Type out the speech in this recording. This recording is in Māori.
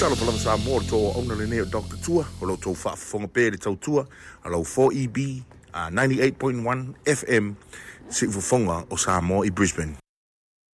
tala pala sa mo to ona le ne Dr. Tua o lo to fa fonga pe to tua alo 4EB 98.1 FM si fonga o sa mo I Brisbane.